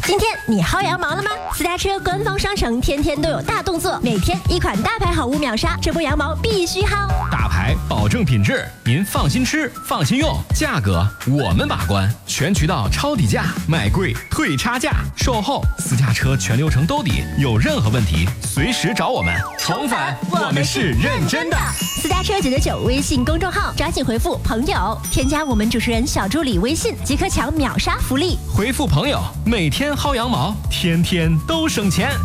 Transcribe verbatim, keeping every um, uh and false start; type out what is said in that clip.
今天你薅羊毛了吗？私家车官方商城天天都有大动作，每天一款大牌好物秒杀，这波羊毛必须薅。 大牌保证品质，您放心吃，放心用，价格我们把关，全渠道抄底价，买贵退差价，售后私家车全流程兜底，有任何问题随时找我们。宠粉，我们是认真的。 私家车九九九微信公众号，抓紧回复朋友，添加我们主持人小助理微信，即可抢秒杀福利。 回复朋友，每天薅羊毛，天天都省钱。